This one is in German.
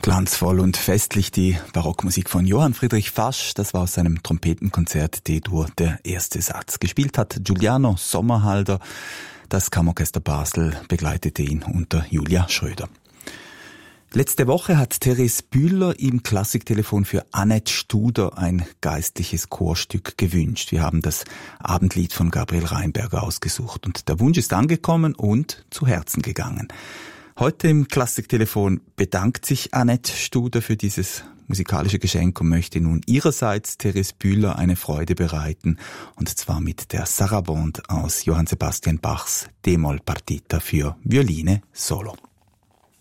Glanzvoll und festlich die Barockmusik von Johann Friedrich Fasch. Das war aus seinem Trompetenkonzert D-Dur der erste Satz. Gespielt hat Giuliano Sommerhalder. Das Kammerorchester Basel begleitete ihn unter Julia Schröder. Letzte Woche hat Therese Bühler im Klassiktelefon für Annette Studer ein geistliches Chorstück gewünscht. Wir haben das Abendlied von Gabriel Rheinberger ausgesucht und der Wunsch ist angekommen und zu Herzen gegangen. Heute im Klassiktelefon bedankt sich Annette Studer für dieses musikalische Geschenk und möchte nun ihrerseits Therese Bühler eine Freude bereiten, und zwar mit der Sarabande aus Johann Sebastian Bachs D-Moll-Partita für Violine Solo.